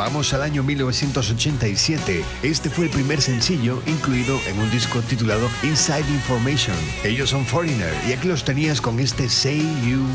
Vamos al año 1987. Este fue el primer sencillo incluido en un disco titulado Inside Information. Ellos son Foreigner y aquí los tenías con este Say You